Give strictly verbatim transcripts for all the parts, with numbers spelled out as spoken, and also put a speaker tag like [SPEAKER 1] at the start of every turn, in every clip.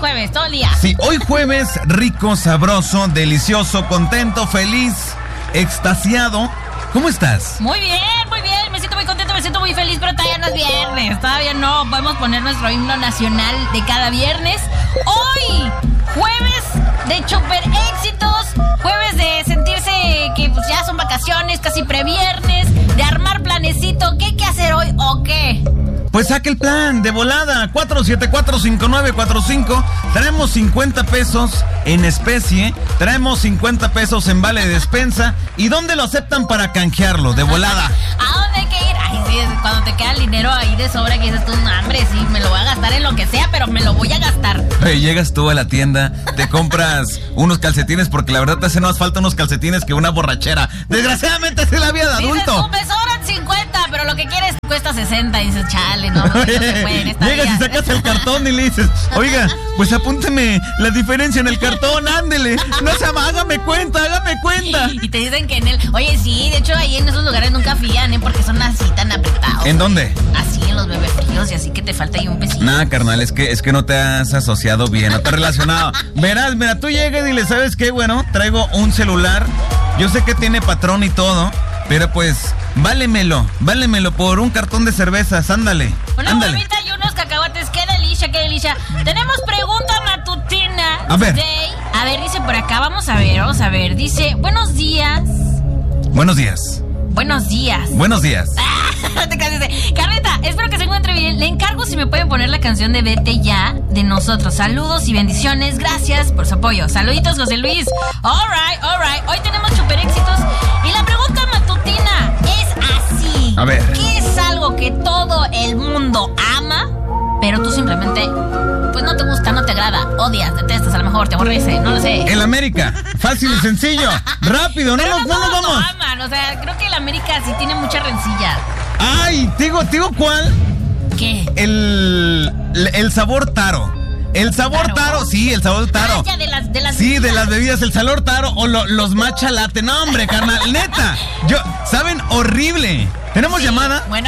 [SPEAKER 1] jueves, todo el día.
[SPEAKER 2] Sí, hoy jueves, rico, sabroso, delicioso, contento, feliz, extasiado. ¿Cómo estás?
[SPEAKER 1] Muy bien, muy bien, me siento muy contento, me siento muy feliz, pero todavía no es viernes, todavía no podemos poner nuestro himno nacional de cada viernes. Hoy, jueves de super éxitos, jueves de sentirse que pues ya son vacaciones, casi previernes, de armar planecito. ¿Qué hay que hacer hoy o qué?
[SPEAKER 2] Pues saque el plan de volada, cuatro siete cuatro, cinco nueve cuatro cinco. Traemos cincuenta pesos en especie, traemos cincuenta pesos en vale de despensa. ¿Y dónde lo aceptan para canjearlo? De volada.
[SPEAKER 1] ¿A dónde hay que ir? Ay, sí, cuando te queda el dinero ahí de sobra que dices tú, no, hombre, sí, me lo voy a gastar en lo que sea, pero me lo voy a gastar.
[SPEAKER 2] Oye, llegas tú a la tienda, te compras unos calcetines, porque la verdad te hacen más falta unos calcetines que una borrachera. Desgraciadamente es la vida de adulto.
[SPEAKER 1] Dices tú, me sobran cincuenta, pero lo que quieres cuesta sesenta. Y dices, chale, no, no se puede en esta
[SPEAKER 2] Llegas
[SPEAKER 1] vida.
[SPEAKER 2] y sacas el cartón y le dices, oiga, pues apúnteme la diferencia en el cartón, ándele. No se hágame cuenta, hágame cuenta.
[SPEAKER 1] Y te dicen que en el... Oye, sí, de hecho ahí en esos lugares nunca fían, ¿eh? Porque son así tan apretados.
[SPEAKER 2] ¿En dónde?
[SPEAKER 1] Así, en los bebés fríos y así que te falta ahí un pesito.
[SPEAKER 2] Nah, carnal, es que, es que no te has asociado bien, no te has relacionado. Verás, mira, tú llegas y le sabes qué, bueno, traigo un celular. Yo sé que tiene patrón y todo, pero pues, válemelo, válemelo por un cartón de cervezas, ándale.
[SPEAKER 1] Una
[SPEAKER 2] ándale.
[SPEAKER 1] huevita y unos cacahuates, qué delicia, qué delicia. Tenemos pregunta matutina.
[SPEAKER 2] A ver.
[SPEAKER 1] Today. A ver, dice por acá, vamos a ver, vamos a ver. Dice, buenos días.
[SPEAKER 2] Buenos días.
[SPEAKER 1] Buenos días.
[SPEAKER 2] Buenos días.
[SPEAKER 1] Te cansé. Carlita, espero que se encuentre bien. Le encargo si me pueden poner la canción de Vete Ya de nosotros. Saludos y bendiciones. Gracias por su apoyo. Saluditos, José Luis. All right, all right. Hoy tenemos super éxitos. Y la pregunta matutina es así.
[SPEAKER 2] A ver.
[SPEAKER 1] ¿Qué es algo que todo el mundo ama, pero tú simplemente, pues no te gusta, no te agrada, odias, detestas, a lo mejor te aborrece, no lo sé?
[SPEAKER 2] El América. Fácil y sencillo. Rápido, no
[SPEAKER 1] Pero
[SPEAKER 2] nos,
[SPEAKER 1] no
[SPEAKER 2] no nos
[SPEAKER 1] todos lo
[SPEAKER 2] vamos.
[SPEAKER 1] aman, o sea, creo que el América sí tiene mucha rencilla.
[SPEAKER 2] Ay, te digo, te digo cuál.
[SPEAKER 1] ¿Qué?
[SPEAKER 2] El, el sabor taro. El sabor
[SPEAKER 1] ¿Taro?
[SPEAKER 2] taro, sí, el sabor taro.
[SPEAKER 1] Ah, ya, de las, de las
[SPEAKER 2] Sí, de
[SPEAKER 1] bebidas.
[SPEAKER 2] las bebidas, el sabor taro o lo- los matcha latte. No, hombre, carnal, neta. Yo, ¿saben? Horrible. ¿Tenemos
[SPEAKER 1] Sí.
[SPEAKER 2] llamada?
[SPEAKER 1] Bueno.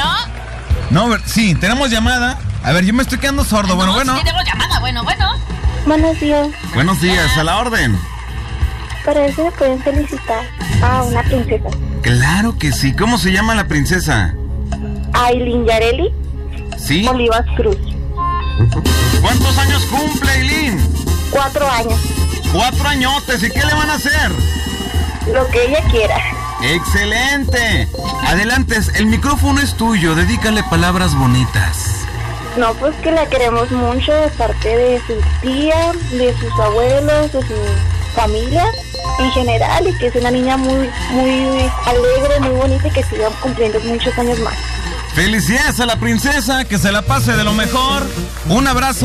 [SPEAKER 2] No, ver- sí, tenemos llamada. A ver, yo me estoy quedando sordo. Bueno,
[SPEAKER 1] No,
[SPEAKER 2] bueno.
[SPEAKER 1] Sí tenemos llamada, bueno, bueno.
[SPEAKER 3] Buenos días.
[SPEAKER 2] Buenos días, a la orden.
[SPEAKER 3] Para eso me pueden felicitar a una princesa.
[SPEAKER 2] Claro que sí. ¿Cómo se llama la princesa?
[SPEAKER 3] Aileen Yareli
[SPEAKER 2] ¿Sí?
[SPEAKER 3] Olivas Cruz.
[SPEAKER 2] ¿Cuántos años cumple, Eileen?
[SPEAKER 3] Cuatro años.
[SPEAKER 2] Cuatro añotes. ¿Y qué le van a hacer?
[SPEAKER 3] Lo que ella quiera.
[SPEAKER 2] ¡Excelente! Adelante, el micrófono es tuyo. Dedícale palabras bonitas.
[SPEAKER 3] No, pues que la queremos mucho de parte de su tía, de sus abuelos, de su familia en general, y que es una niña muy, muy alegre, muy bonita y que siga cumpliendo muchos años más.
[SPEAKER 2] Felicidades a la princesa, que se la pase de lo mejor. Un abrazo.